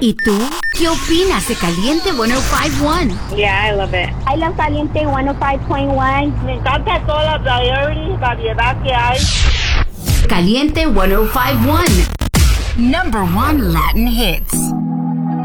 ¿Y tú? ¿Qué opinas de Caliente 105.1? Yeah, I love it. I love Caliente 105.1. Me encanta toda la variedad que hay. Caliente 105.1. Number 1 Latin hits.